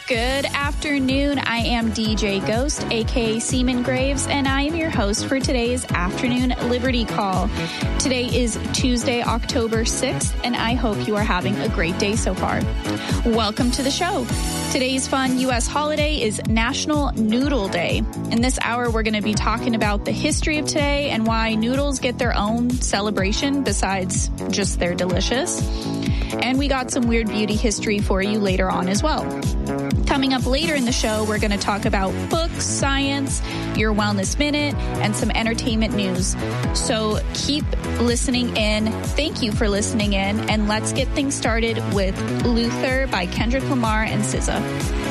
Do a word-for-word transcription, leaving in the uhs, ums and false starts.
Good afternoon. I am D J Ghost, aka Seaman Graves, and I am your host for today's afternoon Liberty Call. Today is Tuesday, October sixth, and I hope you are having a great day so far. Welcome to the show. Today's fun U S holiday is National Noodle Day. In this hour, we're going to be talking about the history of today and why noodles get their own celebration besides just they're delicious. And we got some weird beauty history for you later on as well. Coming up later in the show, we're going to talk about books, science, your wellness minute, and some entertainment news. So keep listening in. Thank you for listening in. And let's get things started with Luther by Kendrick Lamar and S Z A.